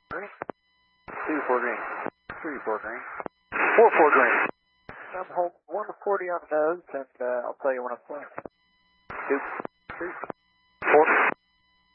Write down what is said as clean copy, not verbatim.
Green. 2 4 green. 3 4 green. 4 4 green. I'm holding 140 on the nose, and I'll tell you when I'm playing. 2 3.